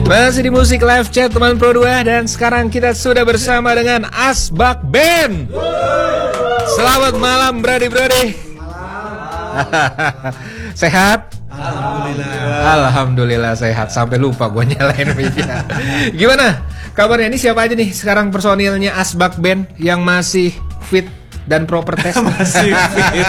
Masih di Musik Live Chat teman Pro 2. Dan sekarang kita sudah bersama dengan Asbak Band. Selamat malam Brody. Sehat? Alhamdulillah sehat. Sampai lupa gue nyalain media. Gimana kabarnya? Ini siapa aja nih sekarang personilnya Asbak Band yang masih fit dan proper test? Masih fit.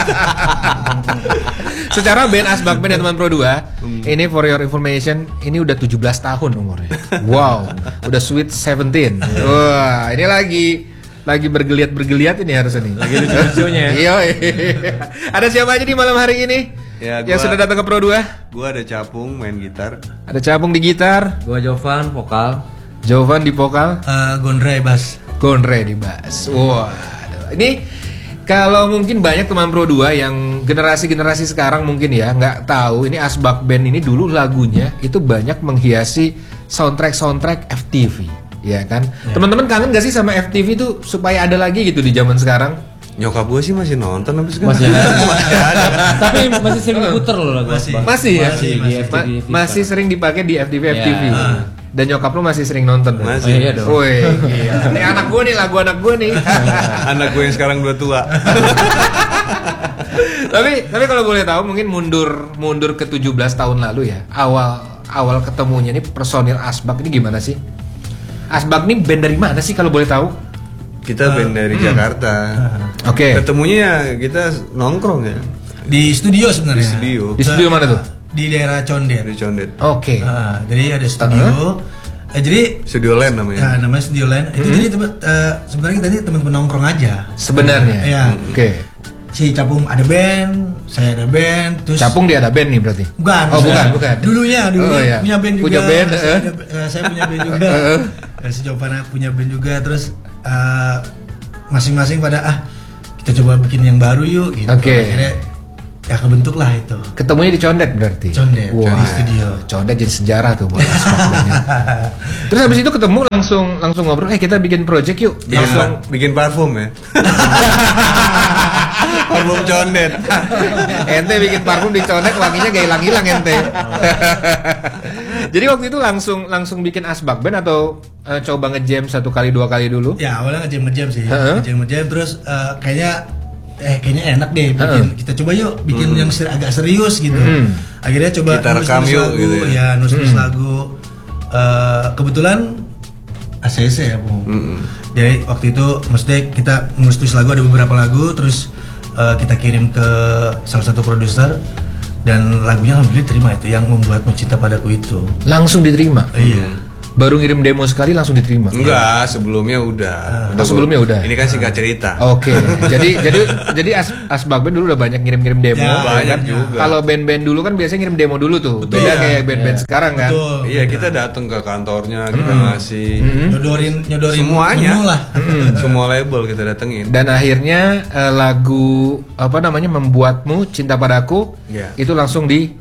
Secara band Asbak Band ya teman Pro 2, ini for your information, ini udah 17 tahun umurnya. Wow, udah sweet 17. Wah, ini lagi bergeliat ini harusnya nih. Lagi lucu-lucunya. Iya. Ada siapa aja di malam hari ini? Ya, yang sudah datang ke Pro 2? Gua ada Capung main gitar. Ada Capung di gitar. Gua Jovan vokal. Jovan di vokal. Gondre bass. Gondre di bass. Wah, ini kalau mungkin banyak teman Pro 2 yang generasi sekarang mungkin ya nggak tahu ini Asbak Band ini dulu lagunya itu banyak menghiasi soundtrack FTV, ya kan? Ya. Teman-teman kangen gak sih sama FTV itu supaya ada lagi gitu di zaman sekarang? Nyokap gue sih masih nonton habis sekarang. Masih ada. Tapi masih sering puter loh lagu Asbak. Masih ya? Masih sering dipakai di FTV. Dan nyokap lu masih sering nonton? Masih. Iya dong. Woi, ini anak gue nih, lagu anak gue nih. Anak gue yang sekarang udah tua. tapi kalau boleh tahu mungkin mundur ke 17 tahun lalu ya. Awal ketemunya nih personil Asbak ini gimana sih? Asbak ini band dari mana sih kalau boleh tahu? Kita band dari Jakarta. Oke. Ketemunya kita nongkrong ya. Di studio sebenarnya. Di studio mana tuh? Di daerah Condet. Di Condet. Oke. Jadi ada studio. Jadi Studio Land namanya. Ya, namanya Studio Land. Itu jadi sebenarnya tadi teman-teman nongkrong aja. Sebenarnya. Iya. Oke. Si Capung ada band, saya ada band, terus Capung dia ada band nih berarti? Bukan. Oh, bukan. Dulunya iya. punya band juga. Punya band, Saya punya band juga. Si Jovana punya band juga. Terus masing-masing pada kita coba bikin yang baru yuk gitu. Oke. Akhirnya ya kebentuk lah itu. Ketemunya di Condet berarti? Condet, Wah, di studio. Condet jadi sejarah tuh buat Asbak Bandnya. Terus habis itu ketemu langsung ngobrol, kita bikin project yuk. Bikin parfum ya. Parfum Condet. Ente bikin parfum di Condet, wanginya gak hilang-hilang ente. Jadi waktu itu langsung bikin Asbak Band atau coba ngejam 1 kali 2 kali dulu? Ya awalnya ngejam sih. Ngejam terus kayaknya enak deh kita coba yuk bikin yang agak serius gitu. Akhirnya coba kita rekam yuk gitu ya, nulis lagu. Kebetulan ACC ya Bu. Jadi waktu itu maksudnya kita nulis lagu, ada beberapa lagu, terus kita kirim ke salah satu produser dan lagunya alhamdulillah terima, itu yang membuatmu cinta padaku itu. Langsung diterima? Iya. Baru ngirim demo sekali langsung diterima? Enggak, sebelumnya udah. Sebelumnya udah. Ini kan singkat cerita. Oke. Jadi Asbak Band dulu udah banyak ngirim demo. Ya, banyak juga. Kalau band-band dulu kan biasanya ngirim demo dulu tuh. Betul, beda ya. kayak band-band sekarang kan. Betul. Iya, kita datang ke kantornya, kita ngasih nyodorin semuanya. menu lah. Semua label kita datengin. Dan akhirnya lagu Membuatmu Cinta Padaku itu langsung diterima.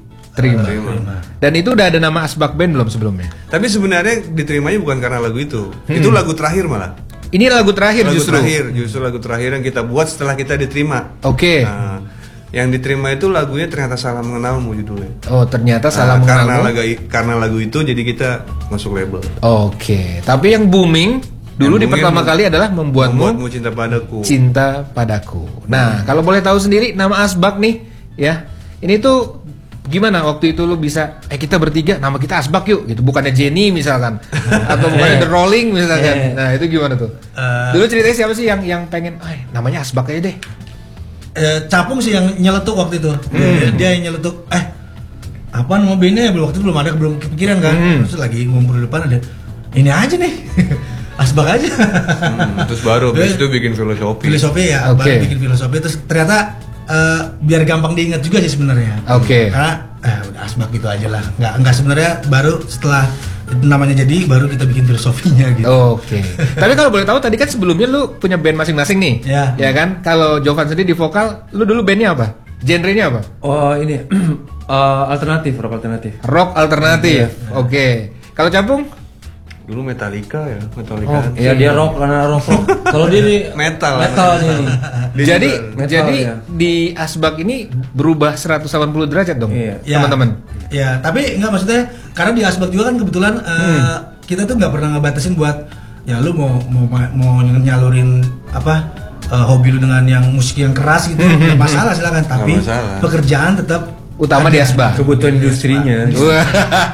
Dan itu udah ada nama Asbak Band belum sebelumnya? Tapi sebenarnya diterimanya bukan karena lagu itu. Itu lagu terakhir malah. Ini lagu terakhir justru lagu terakhir yang kita buat setelah kita diterima. Oke. Nah, yang diterima itu lagunya ternyata Salah Mengenalmu judulnya. Oh, ternyata Salah Mengenalmu. Karena lagu itu jadi kita masuk label. Oke. Tapi yang booming dulu di pertama kali adalah Membuatmu Cinta Padaku. Cinta Padaku. Nah, kalau boleh tahu sendiri nama Asbak nih, ya. Ini tuh gimana waktu itu lu bisa kita bertiga nama kita Asbak yuk gitu, bukannya Jenny misalkan atau bukannya The Rolling misalkan. Nah, itu gimana tuh? Dulu ceritanya siapa sih yang pengen namanya Asbak aja deh? Capung sih yang nyeletuk waktu itu. Dia yang nyeletuk apa nama bandnya waktu itu belum kepikiran kan. Terus lagi ngumpul di depan ada ini aja nih. Asbak aja. Terus baru habis itu bikin filosofi ya. Baru bikin filosofi, terus ternyata biar gampang diingat juga sih sebenarnya. Oke. Karena udah Asbak gitu aja lah. Nggak sebenarnya baru setelah namanya jadi baru kita bikin filosofinya gitu. Oke. Tapi kalau boleh tahu tadi kan sebelumnya lu punya band masing-masing nih. Ya kan? Kalau Jovan sendiri di vokal, lu dulu bandnya apa? Genrenya apa? Oh, ini alternatif, rock alternatif. Rock alternatif. Oke. Kalau Capung? Dulu Metallica ya, Oh, iya dia rock karena rock. Kalau dia di metal nih. Jadi metal, ya. Di Asbak ini berubah 180 derajat dong, iya. teman-teman. Ya, tapi enggak maksudnya Karena di Asbak juga kan kebetulan kita tuh nggak pernah ngebatasin buat ya lu mau nyalurin apa hobi lu dengan yang musik yang keras gitu nggak masalah silakan, tapi masalah. pekerjaan tetap Utama di Asbak. Kebutuhan industrinya. Wah.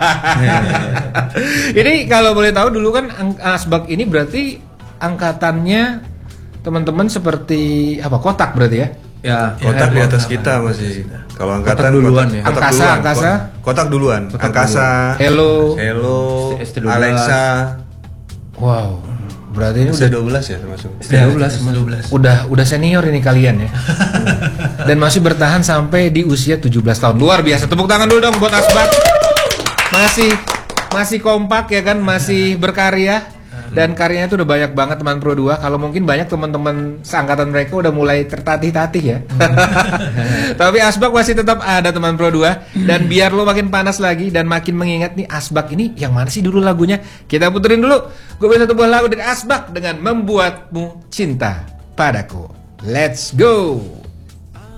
Ini kalau boleh tahu dulu kan Asbak ini berarti angkatannya teman-teman seperti apa? Kotak berarti ya? Ya, Kotak di atas kita masih. Kalau angkatan duluan ya. Kotak Angkasa, duluan. Angkasa. Kotak duluan. Angkasa. Hello. Hello. ST12. Alexa. Wow. Berarti ini Udah udah 12 ya termasuk. 12. udah senior ini kalian ya. Dan masih bertahan sampai di usia 17 tahun. Luar biasa. Tepuk tangan dulu dong buat Asbak. Masih kompak ya kan, masih berkarya. Dan karyanya itu udah banyak banget teman Pro 2. Kalau mungkin banyak teman-teman seangkatan mereka udah mulai tertatih-tatih ya. Tapi Asbak masih tetap ada teman Pro 2. Dan biar lo makin panas lagi dan makin mengingat nih Asbak ini yang mana sih dulu lagunya, kita puterin dulu. Gue punya satu buah lagu dari Asbak dengan Membuatmu Cinta Padaku. Let's go.